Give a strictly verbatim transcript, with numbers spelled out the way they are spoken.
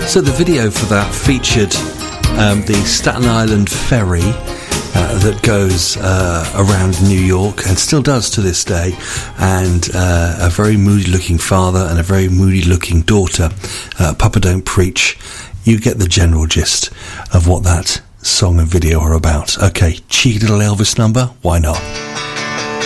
So the video for that featured um, the Staten Island ferry uh, that goes uh, around New York and still does to this day, and uh, a very moody looking father and a very moody looking daughter. uh, Papa Don't Preach. You get the general gist of what that song and video are about. Okay, cheeky little Elvis number, why not?